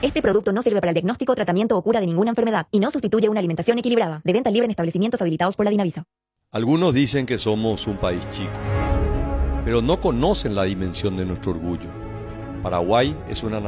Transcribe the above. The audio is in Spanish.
Este producto no sirve para el diagnóstico, tratamiento o cura de ninguna enfermedad y no sustituye una alimentación equilibrada. De venta libre en establecimientos habilitados por la Dinavisa. Algunos dicen que somos un país chico, pero no conocen la dimensión de nuestro orgullo. Paraguay es una nación